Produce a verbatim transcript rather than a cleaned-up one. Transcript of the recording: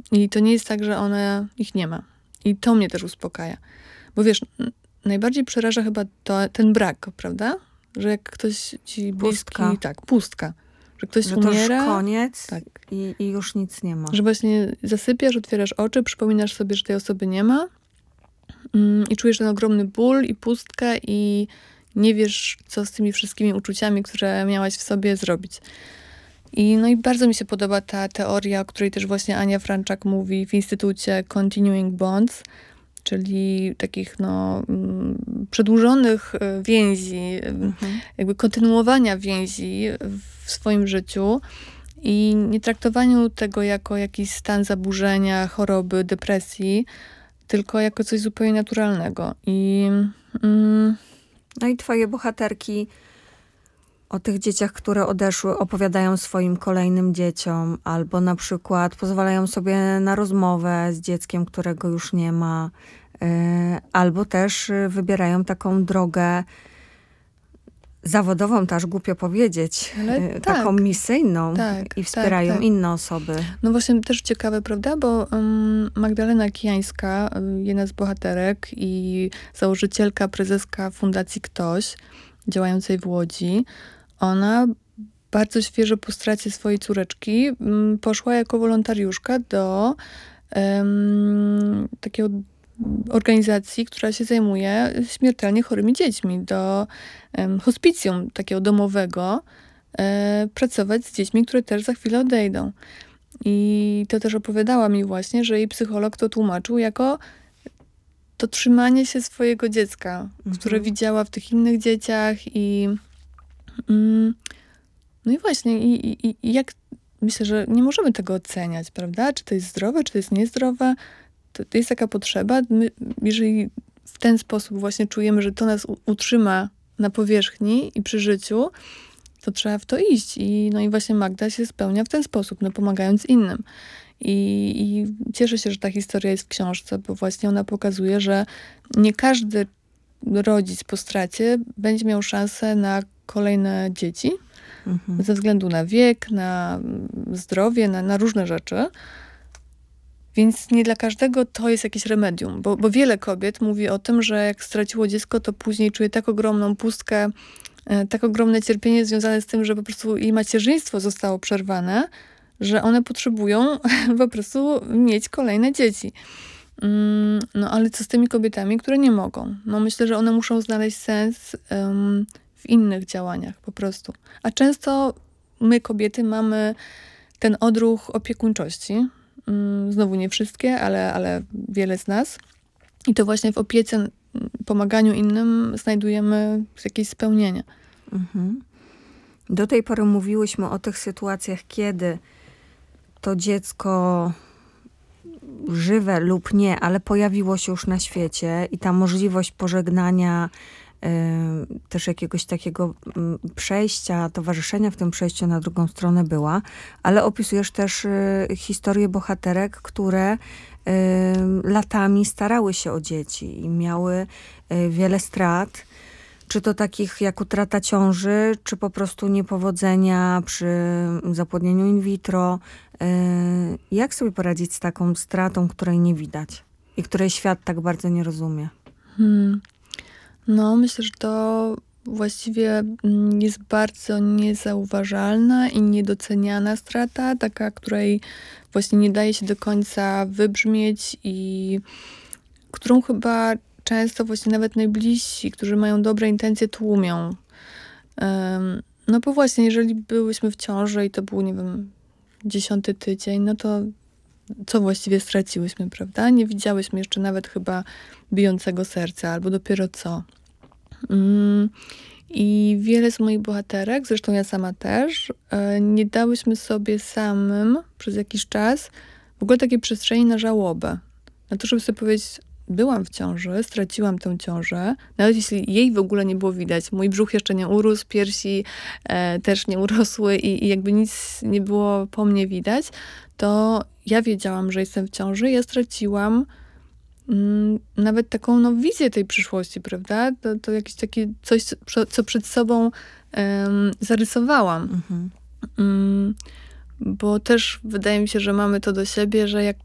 I to nie jest tak, że ona ich nie ma. I to mnie też uspokaja. Bo wiesz, n- najbardziej przeraża chyba to, ten brak, prawda? Że jak ktoś ci bliski... Pustka. Tak, pustka. Że ktoś Że to już umiera. koniec Tak. i, i już nic nie ma. Że właśnie zasypiasz, otwierasz oczy, przypominasz sobie, że tej osoby nie ma mm, i czujesz ten ogromny ból i pustkę i nie wiesz, co z tymi wszystkimi uczuciami, które miałaś w sobie zrobić. I, no i bardzo mi się podoba ta teoria, o której też właśnie Ania Franczak mówi w Instytucie Continuing Bonds, czyli takich no, mm, przedłużonych e, więzi, Mhm. jakby kontynuowania więzi w swoim życiu i nie traktowaniu tego jako jakiś stan zaburzenia, choroby, depresji, tylko jako coś zupełnie naturalnego. I mm, No i twoje bohaterki o tych dzieciach, które odeszły, opowiadają swoim kolejnym dzieciom, albo na przykład pozwalają sobie na rozmowę z dzieckiem, którego już nie ma, yy, albo też y, wybierają taką drogę zawodową, to aż głupio powiedzieć, Ale yy, tak. taką misyjną Tak, i wspierają tak, tak. inne osoby. No właśnie też ciekawe, prawda? Bo um, Magdalena Kijańska, um, jedna z bohaterek i założycielka, prezeska Fundacji Ktoś, działającej w Łodzi, ona bardzo świeżo po stracie swojej córeczki um, poszła jako wolontariuszka do um, takiego organizacji, która się zajmuje śmiertelnie chorymi dziećmi, do um, hospicjum takiego domowego, e, pracować z dziećmi, które też za chwilę odejdą. I to też opowiadała mi właśnie, że jej psycholog to tłumaczył jako to trzymanie się swojego dziecka, Mhm. które widziała w tych innych dzieciach i mm, no i właśnie i, i, i jak myślę, że nie możemy tego oceniać, prawda? Czy to jest zdrowe, czy to jest niezdrowe. To, to jest taka potrzeba. My, jeżeli w ten sposób właśnie czujemy, że to nas u, utrzyma na powierzchni i przy życiu, to trzeba w to iść. I, no i właśnie Magda się spełnia w ten sposób, no pomagając innym. I, I cieszę się, że ta historia jest w książce, bo właśnie ona pokazuje, że nie każdy rodzic po stracie będzie miał szansę na kolejne dzieci, Mhm. ze względu na wiek, na zdrowie, na, na różne rzeczy. Więc nie dla każdego to jest jakieś remedium, bo, bo wiele kobiet mówi o tym, że jak straciło dziecko, to później czuje tak ogromną pustkę, e, tak ogromne cierpienie związane z tym, że po prostu jej macierzyństwo zostało przerwane, że one potrzebują po prostu mieć kolejne dzieci. Mm, no ale co z tymi kobietami, które nie mogą? No myślę, że one muszą znaleźć sens um, w innych działaniach po prostu. A często my kobiety mamy ten odruch opiekuńczości. Znowu nie wszystkie, ale, ale wiele z nas. I to właśnie w opiece, pomaganiu innym znajdujemy jakieś spełnienie. Mhm. Do tej pory mówiłyśmy o tych sytuacjach, kiedy to dziecko żywe lub nie, ale pojawiło się już na świecie i ta możliwość pożegnania, y, też jakiegoś takiego y, przejścia, towarzyszenia w tym przejściu na drugą stronę była, ale opisujesz też y, historie bohaterek, które y, latami starały się o dzieci i miały y, wiele strat, czy to takich jak utrata ciąży, czy po prostu niepowodzenia przy zapłodnieniu in vitro. Jak sobie poradzić z taką stratą, której nie widać i której świat tak bardzo nie rozumie? Hmm. No, myślę, że to właściwie jest bardzo niezauważalna i niedoceniana strata, taka, której właśnie nie daje się do końca wybrzmieć i którą chyba często właśnie nawet najbliżsi, którzy mają dobre intencje, tłumią. Um, no bo właśnie, jeżeli byłyśmy w ciąży i to był, nie wiem, dziesiąty tydzień, no to co właściwie straciłyśmy, prawda? Nie widziałyśmy jeszcze nawet chyba bijącego serca, albo dopiero co. Um, I wiele z moich bohaterek, zresztą ja sama też, e, nie dałyśmy sobie samym przez jakiś czas w ogóle takiej przestrzeni na żałobę. Na to, żeby sobie powiedzieć, byłam w ciąży, straciłam tę ciążę, nawet jeśli jej w ogóle nie było widać. Mój brzuch jeszcze nie urósł, piersi e, też nie urosły i, i jakby nic nie było po mnie widać, to ja wiedziałam, że jestem w ciąży. Ja straciłam mm, nawet taką no, wizję tej przyszłości, prawda? To, to jakieś takie coś, co, co przed sobą um, zarysowałam. Mhm. Um, bo też wydaje mi się, że mamy to do siebie, że jak